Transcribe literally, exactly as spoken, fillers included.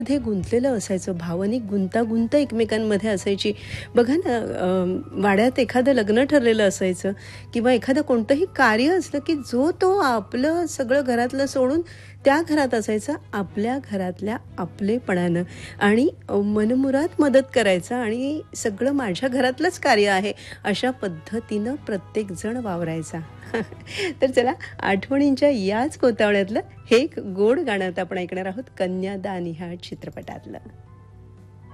मध्ये गुंतलेलं असायचं, भावनिक गुंतागुंत एकमेकांमध्ये असायची. बघा ना, अ, वाड्यात एखादं लग्न ठरलेलं असायचं किंवा एखादं कोणतंही कार्य असलं की जो तो आपलं सगळं घरातलं सोडून त्या घरात असायचा, आपल्या घरातल्या आपलेपणानं आणि अ, मनमुराद मदत करायचा आणि सगळं माझ्या घरातलंच कार्य आहे अशा पद्धतीनं प्रत्येकजण वावरायचा. तर चला, आठवणींच्या याच गोतावळ्यातलं हे एक गोड गाणं आता आपण ऐकणार आहोत, कन्यादान ह्या चित्रपटातलं.